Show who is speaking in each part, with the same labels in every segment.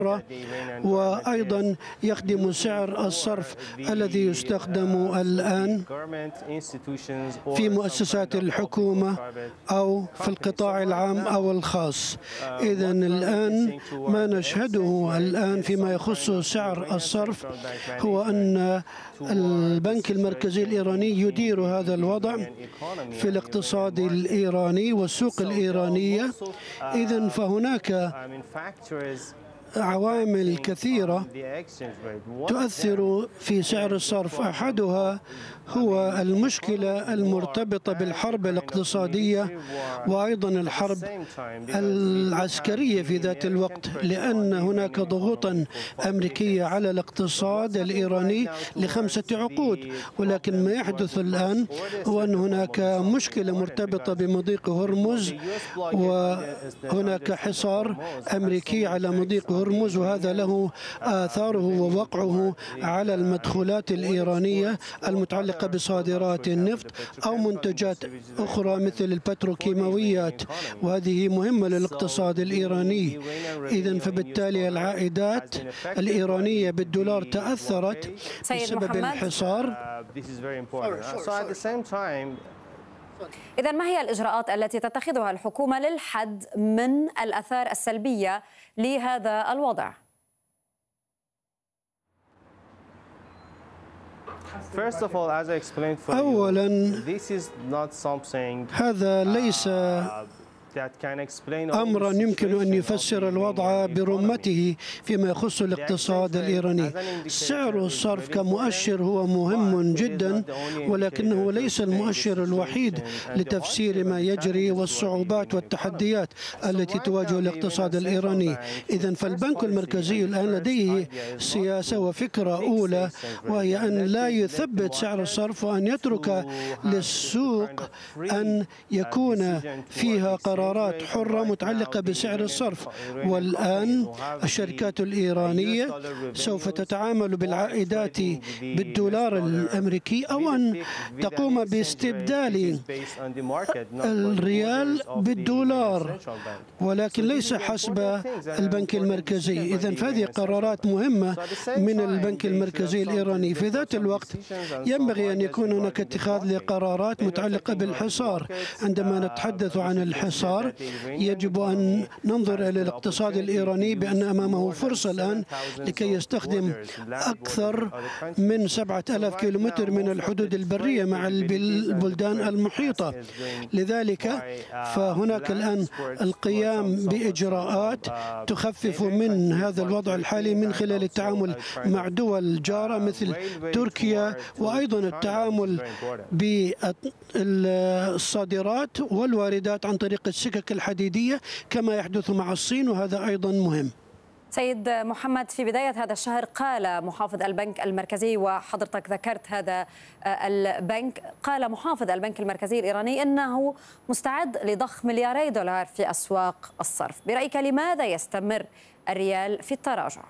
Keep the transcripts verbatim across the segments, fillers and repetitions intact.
Speaker 1: وأيضا يخدم سعر الصرف الذي يستخدم الآن في مؤسسات الحكومة أو في القطاع العام أو الخاص. إذن الآن ما نشهده الآن فيما يخص سعر الصرف هو أن البنك المركزي الإيراني يدير هذا الوضع في الاقتصاد الإيراني والسوق الإيرانية. إذن فهناك عوامل كثيرة تؤثر في سعر الصرف. أحدها هو المشكلة المرتبطة بالحرب الاقتصادية وأيضا الحرب العسكرية في ذات الوقت، لأن هناك ضغوطا أمريكية على الاقتصاد الإيراني لخمسة عقود، ولكن ما يحدث الآن هو أن هناك مشكلة مرتبطة بمضيق هرمز، وهناك حصار أمريكي على مضيق هرمز، وهذا له آثاره ووقعه على المدخولات الإيرانية المتعلقة بصادرات النفط أو منتجات أخرى مثل البتروكيماويات، وهذه مهمة للاقتصاد الإيراني. إذن فبالتالي العائدات الإيرانية بالدولار تأثرت بسبب الحصار.
Speaker 2: إذن ما هي الإجراءات التي تتخذها الحكومة للحد من الآثار السلبية لهذا الوضع؟
Speaker 1: أولاً، هذا ليس أمرا يمكن أن يفسر الوضع برمته فيما يخص الاقتصاد الإيراني. سعر الصرف كمؤشر هو مهم جدا، ولكنه ليس المؤشر الوحيد لتفسير ما يجري والصعوبات والتحديات التي تواجه الاقتصاد الإيراني. إذن فالبنك المركزي الآن لديه سياسة وفكرة أولى، وهي أن لا يثبت سعر الصرف وأن يترك للسوق أن يكون فيها قرارات قرارات حرة متعلقة بسعر الصرف. والآن الشركات الإيرانية سوف تتعامل بالعائدات بالدولار الأمريكي أو أن تقوم باستبدال الريال بالدولار، ولكن ليس حسب البنك المركزي. إذن فهذه قرارات مهمة من البنك المركزي الإيراني. في ذات الوقت ينبغي أن يكون هناك اتخاذ لقرارات متعلقة بالحصار. عندما نتحدث عن الحصار يجب أن ننظر إلى الاقتصاد الإيراني بأن أمامه فرصة الآن لكي يستخدم أكثر من سبعة آلاف كيلومتر من الحدود البرية مع البلدان المحيطة. لذلك فهناك الآن القيام بإجراءات تخفف من هذا الوضع الحالي من خلال التعامل مع دول جارة مثل تركيا، وأيضا التعامل بالصادرات والواردات عن طريق السكك الحديدية كما يحدث مع الصين، وهذا أيضا مهم.
Speaker 2: سيد محمد، في بداية هذا الشهر قال محافظ البنك المركزي، وحضرتك ذكرت هذا البنك، قال محافظ البنك المركزي الإيراني أنه مستعد لضخ ملياري دولار في أسواق الصرف. برأيك لماذا يستمر الريال في التراجع؟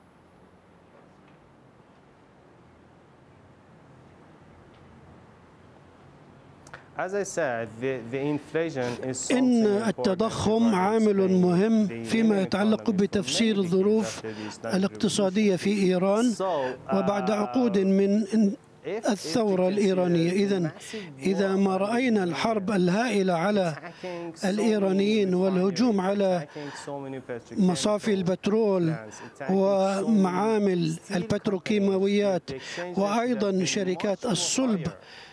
Speaker 1: إن التضخم عامل مهم فيما يتعلق بتفسير الظروف الاقتصادية في إيران وبعد عقود من الثورة الإيرانية. إذن إذا ما رأينا الحرب الهائلة على الإيرانيين والهجوم على مصافي البترول ومعامل البتروكيماويات وأيضا شركات الصلب،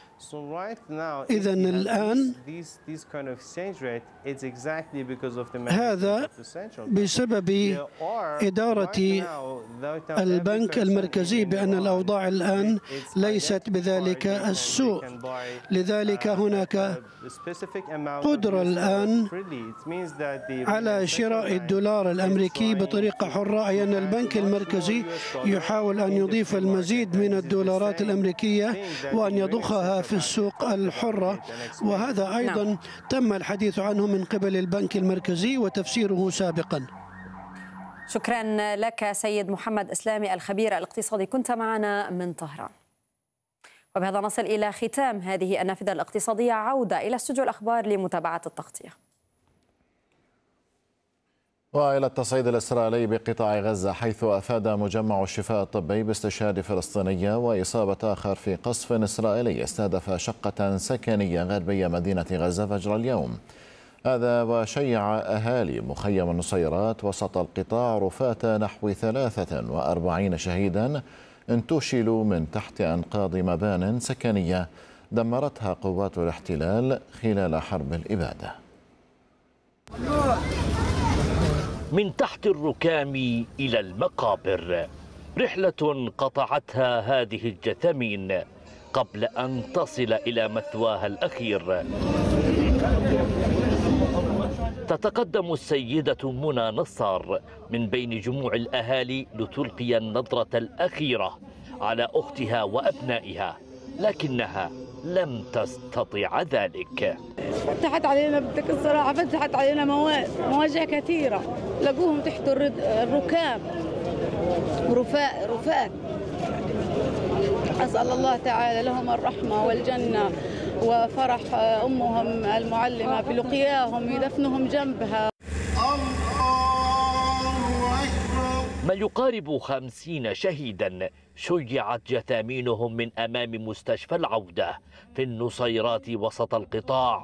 Speaker 1: إذن الآن هذا بسبب إدارة البنك المركزي بأن الأوضاع الآن ليست بذلك السوء. لذلك هناك قدرة الآن على شراء الدولار الأمريكي بطريقة حرة، أي أن البنك المركزي يحاول أن يضيف المزيد من الدولارات الأمريكية وأن يضخها في السوق الحرة، وهذا أيضا تم الحديث عنه من قبل البنك المركزي وتفسيره سابقا.
Speaker 2: شكرا لك سيد محمد إسلامي الخبير الاقتصادي، كنت معنا من طهران. وبهذا نصل إلى ختام هذه النافذة الاقتصادية. عودة إلى استوديو الأخبار لمتابعة التغطية.
Speaker 3: وإلى التصعيد الإسرائيلي بقطاع غزة، حيث أفاد مجمع الشفاء الطبي باستشهاد فلسطينية وإصابة آخر في قصف إسرائيلي استهدف شقة سكنية غربية مدينة غزة فجر اليوم. هذا وشيع أهالي مخيم النصيرات وسط القطاع رفاة نحو ثلاثة وأربعين شهيدا انتشلوا من تحت أنقاض مبان سكنية دمرتها قوات الاحتلال خلال حرب الإبادة.
Speaker 4: من تحت الركام إلى المقابر، رحلة قطعتها هذه الجثامين قبل أن تصل إلى مثواها الأخير. تتقدم السيدة منى نصار من بين جموع الأهالي لتلقي النظرة الأخيرة على أختها وأبنائها، لكنها لم تستطع ذلك.
Speaker 5: فتحت علينا بدك الصراحة، فتحت علينا مواجع كثيرة، لقوهم تحت الركام رفاء رفات. أسأل الله تعالى لهم الرحمة والجنة وفرح أمهم المعلمة بلقياهم يدفنهم جنبها.
Speaker 4: ما يقارب خمسين شهيدا شيعت جثامينهم من أمام مستشفى العودة في النصيرات وسط القطاع.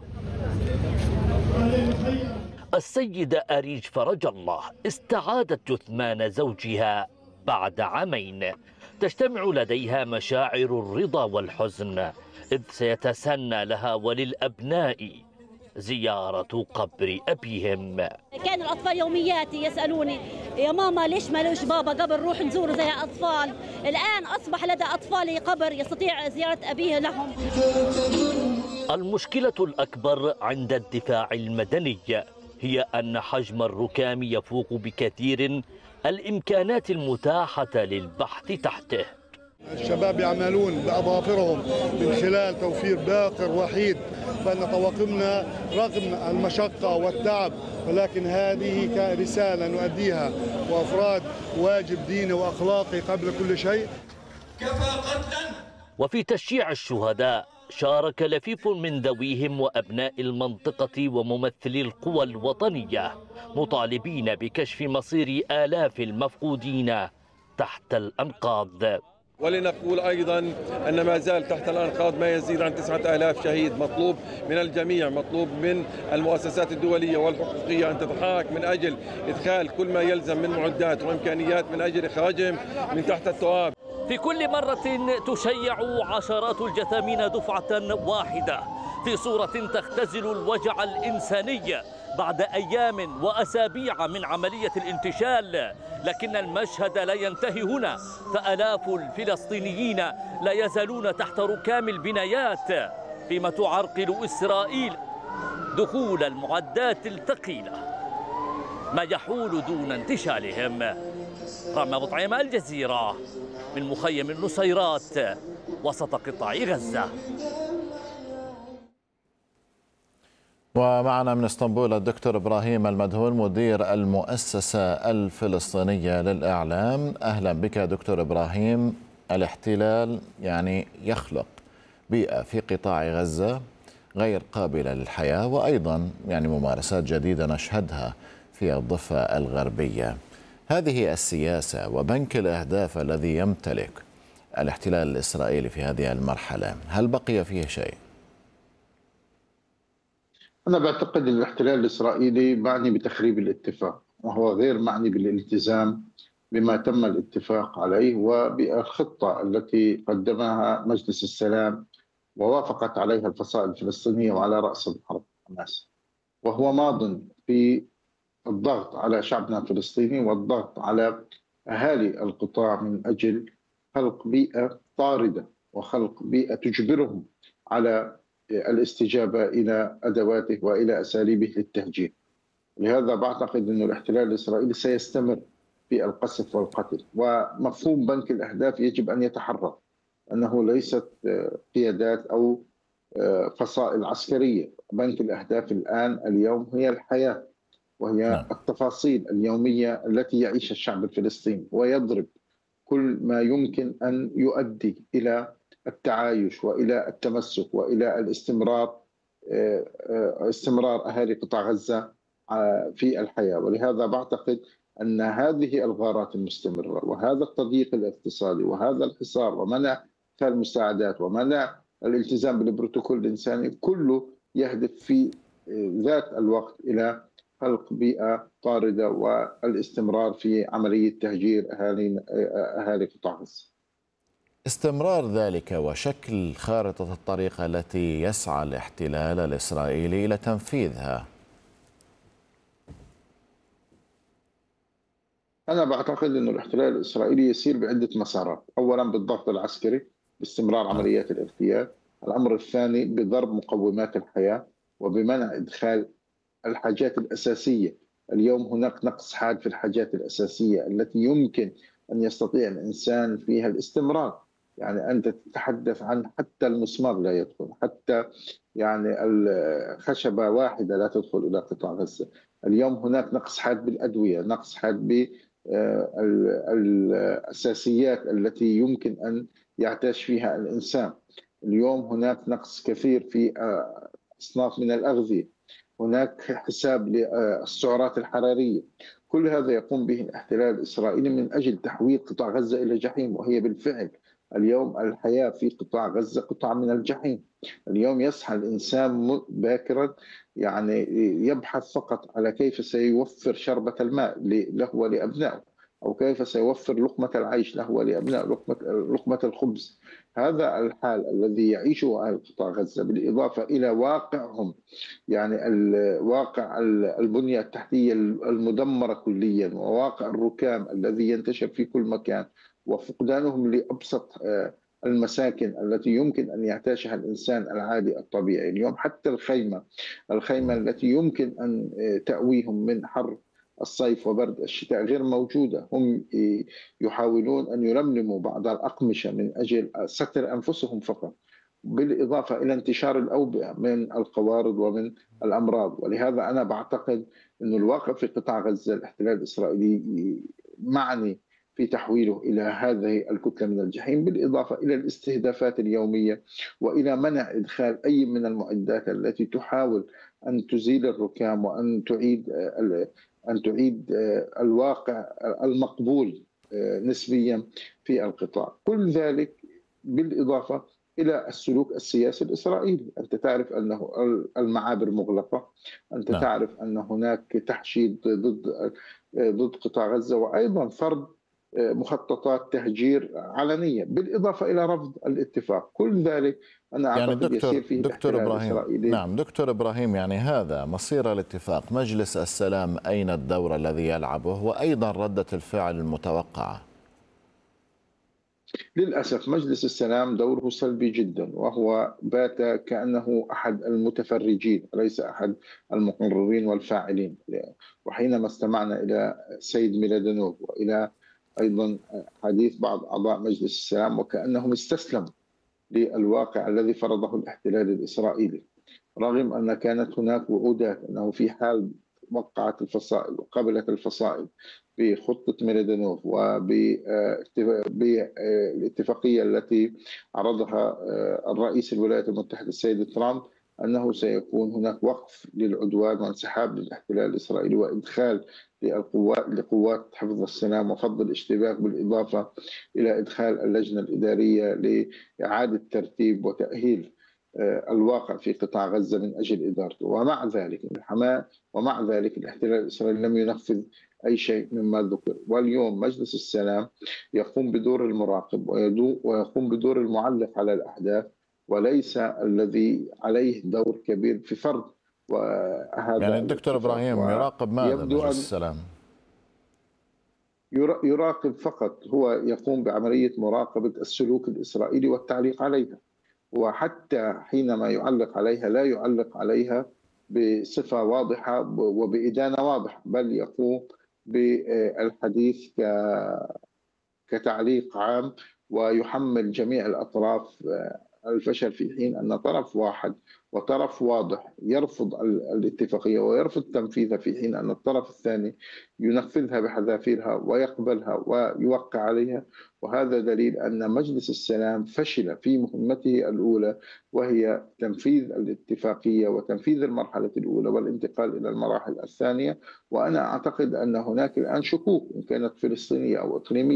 Speaker 4: السيدة أريج فرج الله استعادت جثمان زوجها بعد عامين، تجتمع لديها مشاعر الرضا والحزن، إذ سيتسنى لها وللأبناء زيارة قبر أبيهم.
Speaker 6: كان الأطفال يومياتي يسألوني يا ماما ليش ما ليش بابا قبر نروح نزور زي أطفال. الآن أصبح لدى أطفالي قبر يستطيع زيارة أبيه لهم.
Speaker 4: المشكلة الأكبر عند الدفاع المدني هي أن حجم الركام يفوق بكثير الإمكانات المتاحة للبحث تحته.
Speaker 7: الشباب يعملون بأظافرهم من خلال توفير باقر وحيد، فإن طواقمنا رغم المشقة والتعب ولكن هذه رسالة نؤديها وأفراد واجب ديني وأخلاقي قبل كل شيء.
Speaker 4: وفي تشييع الشهداء شارك لفيف من ذويهم وأبناء المنطقة وممثلي القوى الوطنية مطالبين بكشف مصير آلاف المفقودين تحت الأنقاض.
Speaker 8: ولنقول أيضا أن ما زال تحت الأنقاض ما يزيد عن تسعة آلاف شهيد. مطلوب من الجميع، مطلوب من المؤسسات الدولية والحقوقية أن تتحرك من أجل إدخال كل ما يلزم من معدات وإمكانيات من أجل إخراجهم من تحت التراب.
Speaker 4: في كل مرة تشيع عشرات الجثامين دفعة واحدة في صورة تختزل الوجع الإنساني بعد أيام وأسابيع من عملية الانتشال. لكن المشهد لا ينتهي هنا، فآلاف الفلسطينيين لا يزالون تحت ركام البنايات، فيما تعرقل إسرائيل دخول المعدات الثقيلة ما يحول دون انتشالهم. رامي أبو طعيمة، الجزيرة، من مخيم النصيرات وسط قطاع غزة.
Speaker 3: ومعنا من اسطنبول الدكتور إبراهيم المدهون مدير المؤسسة الفلسطينية للإعلام. أهلا بك دكتور إبراهيم. الاحتلال يعني يخلق بيئة في قطاع غزة غير قابلة للحياة، وأيضا يعني ممارسات جديدة نشهدها في الضفة الغربية. هذه السياسة وبنك الأهداف الذي يمتلك الاحتلال الإسرائيلي في هذه المرحلة، هل بقي فيه شيء؟
Speaker 9: أنا بعتقد أن الاحتلال الإسرائيلي معني بتخريب الاتفاق، وهو غير معني بالالتزام بما تم الاتفاق عليه وبالخطة التي قدمها مجلس السلام ووافقت عليها الفصائل الفلسطينية وعلى رأس الحرب حماس، وهو ماض في الضغط على شعبنا الفلسطيني والضغط على أهالي القطاع من أجل خلق بيئة طاردة وخلق بيئة تجبرهم على الاستجابة إلى أدواته وإلى أساليبه للتهجير. لهذا بعتقد أن الاحتلال الإسرائيلي سيستمر في القصف والقتل، ومفهوم بنك الأهداف يجب أن يتحرر، أنه ليست قيادات أو فصائل عسكرية. بنك الأهداف الآن اليوم هي الحياة، وهي التفاصيل اليومية التي يعيشها الشعب الفلسطيني، ويضرب كل ما يمكن أن يؤدي إلى التعايش وإلى التمسك وإلى الاستمرار استمرار أهالي قطاع غزة في الحياة. ولهذا بعتقد أن هذه الغارات المستمرة وهذا التضييق الاقتصادي وهذا الحصار ومنع المساعدات ومنع الالتزام بالبروتوكول الإنساني كله يهدف في ذات الوقت إلى خلق بيئة طاردة والاستمرار في عملية تهجير أهالي أهالي قطاع غزة.
Speaker 3: استمرار ذلك وشكل خارطة الطريق التي يسعى الاحتلال الإسرائيلي إلى تنفيذها.
Speaker 9: أنا بعتقد أن الاحتلال الإسرائيلي يسير بعدة مسارات. أولا بالضغط العسكري باستمرار عمليات الاغتيال. الأمر الثاني بضرب مقومات الحياة وبمنع إدخال الحاجات الأساسية. اليوم هناك نقص حاد في الحاجات الأساسية التي يمكن أن يستطيع الإنسان فيها الاستمرار. يعني أنت تتحدث عن حتى المسمار لا يدخل، حتى يعني الخشبة واحدة لا تدخل إلى قطاع غزة. اليوم هناك نقص حاد بالأدوية، نقص حاد بالأساسيات التي يمكن أن يعتاش فيها الإنسان. اليوم هناك نقص كثير في أصناف من الأغذية، هناك حساب للسعرات الحرارية. كل هذا يقوم به الاحتلال الإسرائيلي من أجل تحويل قطاع غزة إلى جحيم، وهي بالفعل اليوم الحياة في قطاع غزة قطعة من الجحيم. اليوم يسعى الإنسان باكرا يعني يبحث فقط على كيف سيوفر شربة الماء له ولأبنائه، أو كيف سيوفر لقمة العيش له ولأبنائه، لقمة, لقمة الخبز. هذا الحال الذي يعيشه أهل قطاع غزة، بالإضافة إلى واقعهم، يعني الواقع البنية التحتية المدمرة كليا، وواقع الركام الذي ينتشر في كل مكان، وفقدانهم لأبسط المساكن التي يمكن أن يعتاشها الإنسان العادي الطبيعي. اليوم حتى الخيمة الخيمة التي يمكن أن تأويهم من حر الصيف وبرد الشتاء غير موجودة. هم يحاولون أن يلملموا بعض الأقمشة من أجل ستر أنفسهم فقط، بالإضافة إلى انتشار الأوبئة من القوارض ومن الأمراض. ولهذا أنا بعتقد أن الواقع في قطاع غزة الاحتلال الإسرائيلي معني في تحويله إلى هذه الكتلة من الجحيم، بالإضافة إلى الاستهدافات اليومية وإلى منع إدخال أي من المعدات التي تحاول أن تزيل الركام وأن تعيد أن تعيد الواقع المقبول نسبيا في القطاع. كل ذلك بالإضافة إلى السلوك السياسي الإسرائيلي. أنت تعرف أنه المعابر مغلقة، أنت نعم. تعرف أن هناك تحشيد ضد ضد قطاع غزة، وأيضا فرض مخططات تهجير علنية، بالإضافة إلى رفض الاتفاق. كل ذلك أنا أعتقد يعني دكتور يسير فيه
Speaker 3: دكتور إبراهيم. نعم دكتور إبراهيم، يعني هذا مصير الاتفاق. مجلس السلام أين الدور الذي يلعبه، وأيضا ردة الفعل المتوقعة؟
Speaker 9: للأسف مجلس السلام دوره سلبي جدا، وهو بات كأنه أحد المتفرجين وليس أحد المقررين والفاعلين. وحينما استمعنا إلى السيد ميلادانوف وإلى أيضا حديث بعض أعضاء مجلس السلام، وكأنهم استسلموا للواقع الذي فرضه الاحتلال الإسرائيلي، رغم أن كانت هناك وعودات أنه في حال وقعت الفصائل وقبلت الفصائل بخطة ميلادانوف وبالاتفاقية التي عرضها الرئيس الولايات المتحدة السيد ترامب، أنه سيكون هناك وقف للعدوان وانسحاب للاحتلال الإسرائيلي وإدخال للقوات لقوات حفظ السلام وفض الاشتباك، بالإضافة إلى إدخال اللجنة الإدارية لإعادة ترتيب وتأهيل الواقع في قطاع غزة من أجل إدارته. ومع ذلك الحماس ومع ذلك الاحتلال الإسرائيلي لم ينفذ أي شيء مما ذكر. واليوم مجلس السلام يقوم بدور المراقب ويقوم بدور المعلق على الأحداث، وليس الذي عليه دور كبير في فرض. وهذا
Speaker 3: يعني الدكتور إبراهيم يراقب ماذا مجلس السلام؟
Speaker 9: يراقب فقط، هو يقوم بعملية مراقبة السلوك الإسرائيلي والتعليق عليها، وحتى حينما يعلق عليها لا يعلق عليها بصفة واضحة وبإدانة واضحة، بل يقوم بالحديث كتعليق عام ويحمل جميع الأطراف الفشل في حين أن طرف واحد وطرف واضح يرفض الاتفاقية ويرفض تنفيذها، في حين أن الطرف الثاني ينفذها بحذافيرها ويقبلها ويوقع عليها. وهذا دليل أن مجلس السلام فشل في مهمته الأولى، وهي تنفيذ الاتفاقية وتنفيذ المرحلة الأولى والانتقال إلى المراحل الثانية. وأنا أعتقد أن هناك الآن شكوك إن كانت فلسطينية أو إقليمية